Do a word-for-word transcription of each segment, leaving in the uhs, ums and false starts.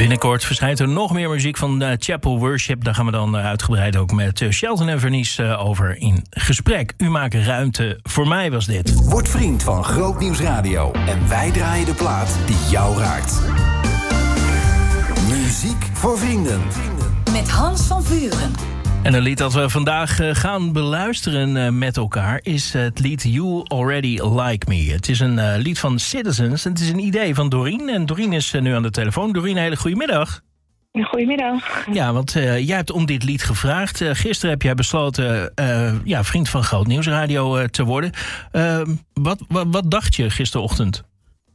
Binnenkort verschijnt er nog meer muziek van uh, Chapel Worship. Daar gaan we dan uh, uitgebreid ook met uh, Shelton en Vernice uh, over in gesprek. U maakt ruimte. Voor mij was dit. Word vriend van Groot Nieuws Radio. En wij draaien de plaat die jou raakt. Muziek voor vrienden. Met Hans van Vuren. En een lied dat we vandaag uh, gaan beluisteren uh, met elkaar is het lied You Already Like Me. Het is een uh, lied van Citizens en het is een idee van Doreen. En Doreen is uh, nu aan de telefoon. Doreen, een hele goedemiddag. Goedemiddag. Ja, want uh, jij hebt om dit lied gevraagd. Uh, gisteren heb jij besloten uh, ja, vriend van Groot Nieuws Radio uh, te worden. Uh, wat, wat, wat dacht je gisterochtend?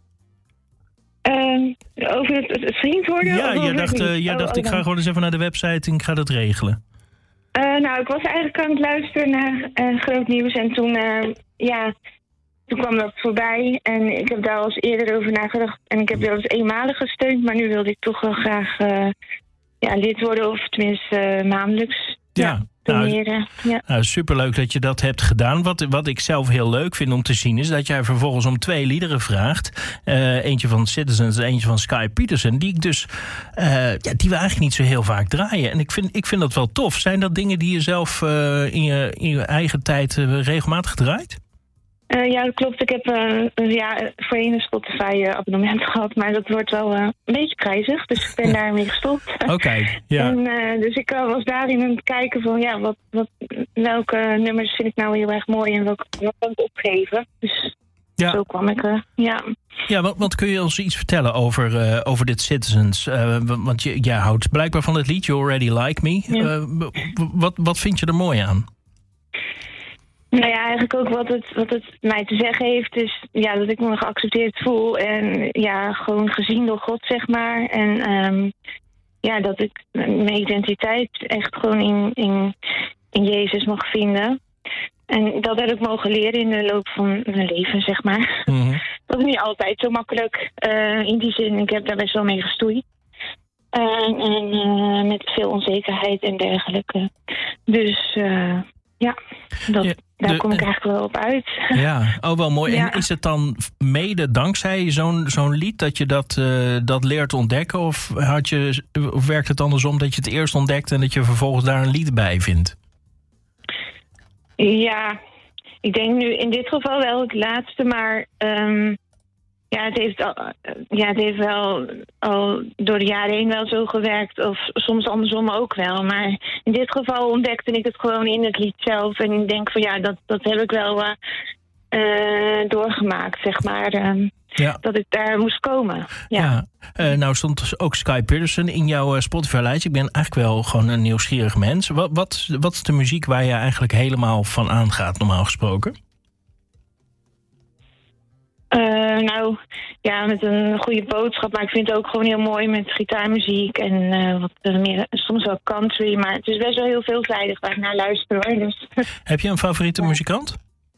Uh, over het, het vriend worden? Ja, jij dacht, uh, jij oh, dacht oh, ik ga gewoon eens even naar de website en ik ga dat regelen. Uh, nou, ik was eigenlijk aan het luisteren naar uh, Groot Nieuws en toen, uh, ja, toen kwam dat voorbij. En ik heb daar al eens eerder over nagedacht en ik heb dat eens eenmalig gesteund. Maar nu wilde ik toch wel graag uh, ja, lid worden of tenminste uh, maandelijks. Ja, doneren. Nou, ja. Nou, superleuk dat je dat hebt gedaan. Wat, wat ik zelf heel leuk vind om te zien is dat jij vervolgens om twee liederen vraagt. Uh, eentje van Citizens en eentje van Sky Peterson. Die ik dus, uh, ja, die we eigenlijk niet zo heel vaak draaien. En ik vind, ik vind dat wel tof. Zijn dat dingen die je zelf uh, in, je, in je eigen tijd uh, regelmatig draait? Uh, ja, dat klopt. Ik heb uh, ja, voorheen een Spotify-abonnement gehad, maar dat wordt wel uh, een beetje prijzig. Dus ik ben daarmee gestopt. Oké, okay, ja. En, uh, dus ik uh, was daarin aan het kijken van, ja, wat, wat, welke nummers vind ik nou heel erg mooi en welke wat kan ik opgeven. Dus ja. Zo kwam ik er, uh, ja. Ja, want, want kun je ons iets vertellen over, uh, over dit Citizens? Uh, want je, jij houdt blijkbaar van het lied You Already Like Me. Ja. Uh, wat, wat vind je er mooi aan? Nou ja, eigenlijk ook wat het, wat het mij te zeggen heeft is ja, dat ik me geaccepteerd voel. En ja, gewoon gezien door God, zeg maar. En um, ja, dat ik mijn identiteit echt gewoon in, in, in Jezus mag vinden. En dat heb ik mogen leren in de loop van mijn leven, zeg maar. Mm-hmm. Dat is niet altijd zo makkelijk. Uh, in die zin, ik heb daar best wel mee gestoeid. Uh, en uh, met veel onzekerheid en dergelijke. Dus uh, ja, dat... Ja. Daar de, kom ik eigenlijk wel op uit. Ja, oh wel mooi. Ja. En is het dan mede dankzij zo'n, zo'n lied dat je dat, uh, dat leert ontdekken? Of, had je, of werkt het andersom dat je het eerst ontdekt en dat je vervolgens daar een lied bij vindt? Ja, ik denk nu in dit geval wel het laatste, maar um, ja, het heeft, al, ja, het heeft wel al door de jaren heen wel zo gewerkt. Of soms andersom ook wel. Maar in dit geval ontdekte ik het gewoon in het lied zelf. En ik denk van ja, dat, dat heb ik wel uh, uh, doorgemaakt, zeg maar. Um, ja. Dat ik daar moest komen. Ja. ja. Uh, nou stond dus ook Sky Peterson in jouw uh, Spotify-lijstje. Ik ben eigenlijk wel gewoon een nieuwsgierig mens. Wat, wat, wat is de muziek waar je eigenlijk helemaal van aangaat, normaal gesproken? Uh, nou, ja, met een goede boodschap. Maar ik vind het ook gewoon heel mooi met gitaarmuziek en uh, wat meer, soms wel country. Maar het is best wel heel veelzijdig waar ik naar luister, hoor. Dus. Heb je een favoriete ja. muzikant?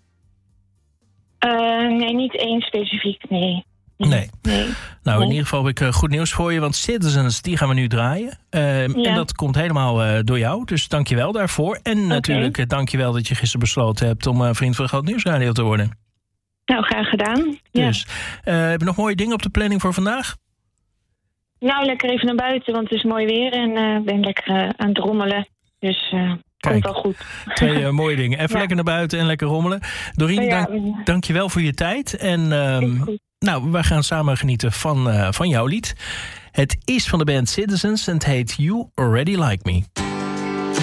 Uh, nee, niet één specifiek, nee. Nee. nee. Nou, nee. In ieder geval heb ik uh, goed nieuws voor je. Want Citizens, die gaan we nu draaien. Uh, ja. En dat komt helemaal uh, door jou. Dus dank je wel daarvoor. En okay. natuurlijk uh, dank je wel dat je gisteren besloten hebt om uh, vriend van Groot Nieuws Radio te worden. Nou, graag gedaan. Dus, ja. uh, heb je nog mooie dingen op de planning voor vandaag? Nou, lekker even naar buiten, want het is mooi weer. En ik uh, ben lekker uh, aan het rommelen. Dus uh, komt wel goed. Twee uh, mooie dingen. Even ja. lekker naar buiten en lekker rommelen. Doreen, ja, dank, dank je wel voor je tijd. En um, nou, wij gaan samen genieten van, uh, van jouw lied. Het is van de band Citizens en het heet You Already Like Me.